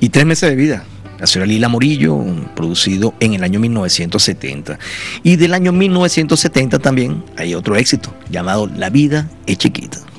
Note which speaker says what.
Speaker 1: y 3 meses de vida. Nació Lila Morillo, producido en el año 1970. Y del año 1970 también hay otro éxito llamado La vida es chiquita.